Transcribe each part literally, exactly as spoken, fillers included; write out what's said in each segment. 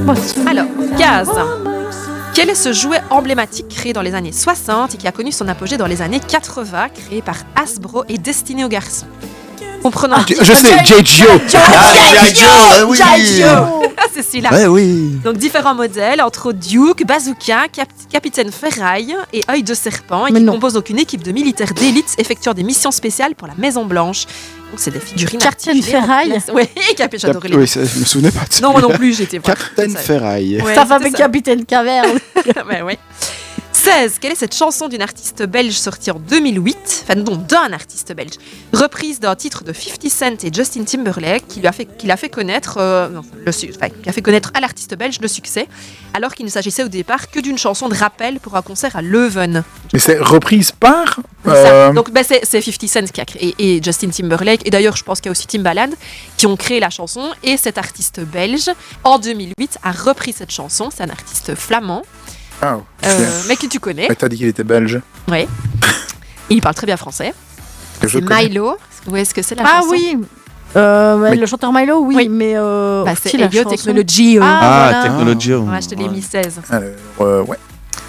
Alors, Gaz. Quel est ce jouet emblématique créé dans les années soixante et qui a connu son apogée dans les années quatre-vingts, créé par Hasbro et destiné aux garçons? Comprenant. Ah, je sais, J. Joe. J. Joe, oui. C'est celui-là. Ouais, oui. Donc différents modèles, entre autres Duke, Bazooka, Cap- Capitaine Ferraille et Œil de Serpent, et Mais qui non. composent donc une équipe de militaires d'élite effectuant des missions spéciales pour la Maison Blanche. Donc c'est des figurines. Capitaine articulées en Ferraille. place. Oui, Cap- j'adorais les. Oui, ça, je me souvenais pas de ça. Non, moi non plus, j'étais voir. Captain Ça- Ferraille. Ouais, Ça c'était fait ça. Capitaine Caverne. Ouais, ouais. seize. Quelle est cette chanson d'une artiste belge sortie en deux mille huit, enfin non, d'un artiste belge, reprise d'un titre de fifty Cent et Justin Timberlake qui lui a fait, qui l'a fait connaître, euh, non, le, su- enfin, qui a fait connaître à l'artiste belge le succès, alors qu'il ne s'agissait au départ que d'une chanson de rappel pour un concert à Leuven. Mais c'est reprise par. C'est ça. euh, Donc ben, c'est, c'est fifty Cent qui a créé, et, et Justin Timberlake, et d'ailleurs je pense qu'il y a aussi Timbaland, qui ont créé la chanson, et cet artiste belge, en deux mille huit, a repris cette chanson. C'est un artiste flamand, Ah, euh, mais que tu connais. mais t'as dit qu'il était belge. Oui. Il parle très bien français. Que je C'est connais. Milo. Où est-ce que c'est la Ah chanson? oui. Euh, ouais, Mais- le chanteur Milo, oui, Oui. mais euh, Bah, c'est aussi la Elliot chanson. Technology. euh. Ah, Ah, voilà. Technology. Ouais, je te l'ai mis seize. Alors, euh, ouais.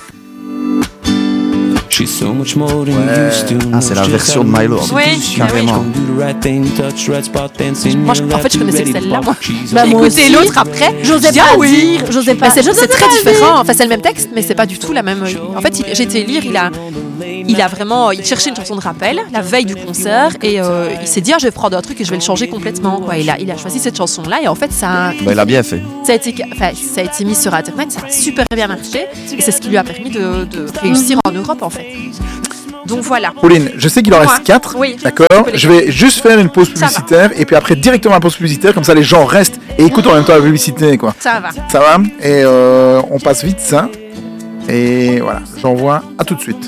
She's so much more than Ouais. used to. Ah, c'est la version de Milo. Oui, Carrément. Do the right thing, touch right spot, dancing. Moi, je- en fait, je connaissais que celle-là, moi. Bah, J'ai moi écouté aussi. l'autre après. J'osais Je dis, pas ah oui. dire, j'osais pas. Bah, c'est, j'osais c'est très pas dire. différent. Enfin, c'est le même texte, mais c'est pas du tout la même. En fait, il- j'ai été lire, il a, il a vraiment, il cherchait une chanson de rappel la veille du concert et euh, il s'est dit, ah, je vais prendre un truc et je vais le changer complètement. Quoi. Il a, il a choisi cette chanson-là et en fait, ça, a- Bah, il a bien fait. ça a été, enfin, ça a été mis sur Internet, ça a super bien marché et c'est ce qui lui a permis de, de réussir en Europe en fait. Donc voilà. Pauline, je sais qu'il en Moi. reste quatre. Oui. D'accord. Tu peux les- Je vais juste faire une pause Ça va. publicitaire et puis après directement la pause publicitaire, comme ça les gens restent et écoutent en même temps la publicité, quoi. Ça va. Ça va? Et euh, on passe vite ça. Et voilà, j'envoie à tout de suite.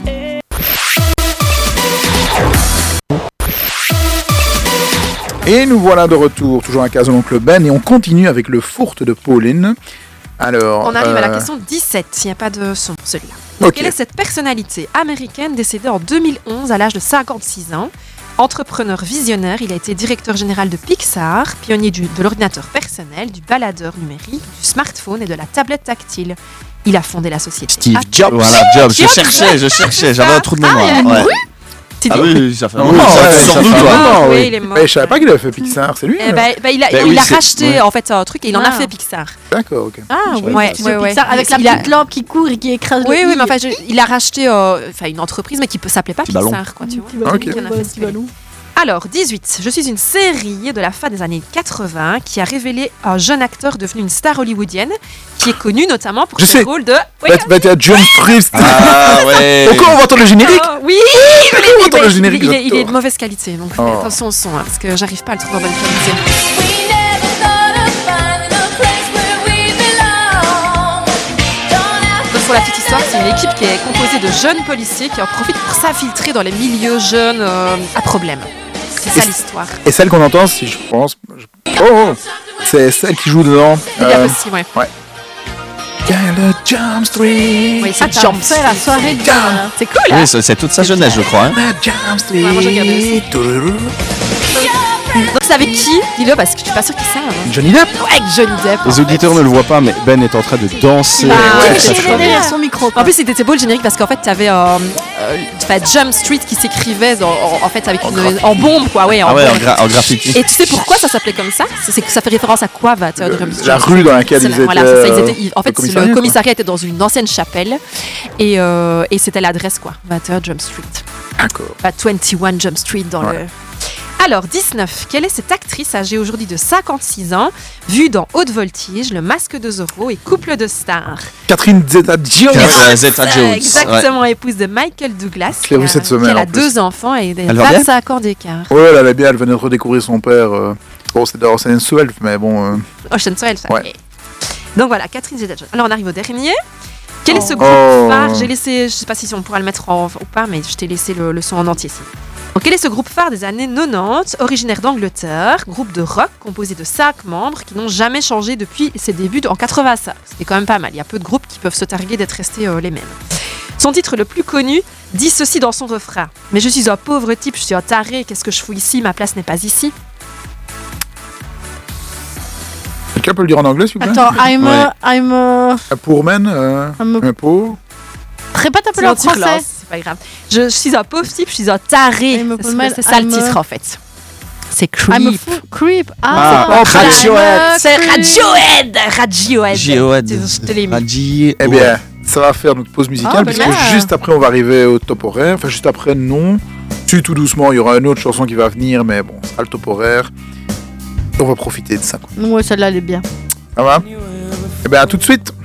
Et nous voilà de retour, toujours à Casa de l'Oncle Ben, et on continue avec le fourte de Pauline. Alors, On arrive à la euh, question dix-sept, il n'y a pas de son pour celui-là. Ok. Quelle est cette personnalité américaine décédée en deux mille onze à l'âge de cinquante-six ans? Entrepreneur visionnaire, il a été directeur général de Pixar, pionnier du- de l'ordinateur personnel, du baladeur numérique, du smartphone et de la tablette tactile. Il a fondé la société Steve Apple. Jobs. Voilà, Jobs. Je Jobs. cherchais, je cherchais. J'avais un trou de mémoire. Ah, il a une Ouais. brûle C'est Ah dit. oui, ça fait. Non, oui, ouais, ça fait ça sans fait doute, ouais. longtemps, oui, oui. il est mort. Mais je savais pas qu'il avait fait Pixar, c'est lui Eh alors ben, ben, il a, Ben il oui, a c'est- racheté ouais. en fait un truc et il en a Ah. fait Pixar. D'accord, ok. Ah oui, Ouais, c'est ouais, ouais. Pixar, avec la Il a- petite lampe qui court et qui écrase Oui, le oui, i. mais enfin, je- il a racheté euh, enfin, une entreprise mais qui ne s'appelait pas Petit ballon. Pixar, quoi, tu vois. Petit ballon, Ok. petit ballon, petit ballon. Alors, dix-huit. Je suis une série de la fin des années quatre-vingts qui a révélé un jeune acteur devenu une star hollywoodienne qui est connu notamment pour Je ses sais. rôles de... Oui, Bah, bah, t'es à Jump Street. Ah ouais. Encore, on va entendre le générique. ah, oui, On va entendre le il, générique. il est, il est de j'adore. mauvaise qualité, donc faites Oh. attention au son, hein, parce que j'arrive pas à le trouver en bonne qualité. We never thought of finding a place where we belong. Don't have Donc pour la petite histoire, c'est une équipe qui est composée de jeunes policiers qui en profitent pour s'infiltrer dans les milieux jeunes euh, à problème. C'est ça Et- l'histoire. Et celle qu'on entend, si je pense. je- Oh, oh, c'est celle qui joue dedans. Il y a Euh, aussi, ouais. Gala Jump Street. Oui, Ah, c'est t'as Jump fait la soirée de gala. C'est cool, hein? Oui, c'est c'est toute sa jeunesse, je crois. hein. Jump Street. Ouais, moi, j'ai regardé aussi. Donc c'est avec qui? Dis-le parce que je suis pas sûre qu'ils savent. hein. Johnny Depp. Ouais, avec Johnny Depp. en Les auditeurs fait. ne le voient pas, mais Ben est en train de danser. Ah, avec ouais, sa je femme. derrière son micro. En plus, c'était beau le générique parce qu'en fait, tu avais euh, euh, enfin, Jump Street qui s'écrivait dans- en, en fait avec En une, graffiti. en bombe, quoi. Ouais, en Ah ouais, en, bombe. gra- en graffiti. Et tu sais pourquoi ça s'appelait comme ça? C'est c'est que ça fait référence à quoi, Vater Le- Drum la rue dans laquelle C'est ils la- étaient, voilà, c'est ça, ils euh, étaient- ils- en le fait, commissariat, le quoi. commissariat était dans une ancienne chapelle et, euh, et c'était l'adresse, quoi. Vater Jump Street. D'accord. Enfin, vingt et un Jump Street dans Ouais. le. Alors, dix-neuf. Quelle est cette actrice âgée aujourd'hui de cinquante-six ans, vue dans Haute Voltige, Le Masque de Zorro et Couple de stars? Catherine Zeta-Jones. Euh, Zeta Jones. Ouais. Exactement, épouse de Michael Douglas. Je l'ai vu qui a- cette semaine, qui a en plus. deux enfants et des Elle va bien vingt-cinq ans d'écart. Ouais, elle allait bien, elle venait de redécouvrir son père. euh, Bon, c'était dans Ocean's Twelve, mais bon. euh, Ocean Twelve, ça. Ouais. Ok. Donc voilà, Catherine Zeta-Jones. Alors on arrive au dernier. Quel est ce groupe Oh. phare? J'ai laissé, je sais pas si on pourra le mettre en, ou pas, mais je t'ai laissé le, le son en entier ici. Donc, quel est ce groupe phare des années quatre-vingt-dix, originaire d'Angleterre, groupe de rock composé de cinq membres qui n'ont jamais changé depuis ses débuts en quatre-vingt-cinq. Ce qui est quand même pas mal. Il y a peu de groupes qui peuvent se targuer d'être restés euh, les mêmes. Son titre le plus connu dit ceci dans son refrain. Mais je suis un pauvre type, je suis un taré, qu'est-ce que je fous ici? Ma place n'est pas ici. Quelqu'un peut le dire en anglais, s'il vous plaît? Attends, I'm a, I'm a... Un pour men, euh, I'm a- un pour. Répète un peu C'est le l'anti-classe, français. c'est pas grave. Je, je suis un pauvre type, je suis un taré. I'm a C'est- Pullman, C'est ça le I'm a- titre en fait. C'est I'm a Creep. fou- creep. Ah, Ah, oh, c'est Radiohead. I'm a C'est creep. Radiohead Radiohead J-O-N. Je te l'ai mis. Radiohead. Eh bien, ça va faire notre pause musicale, Ah, puisque voilà. juste après, on va arriver au top horaire. Enfin, juste après, non. Tu, tout doucement, il y aura une autre chanson qui va venir, mais bon, ce sera le top horaire. On va profiter de ça, quoi. Ouais, celle-là, elle est bien. Ça va? Eh bien, à tout de suite.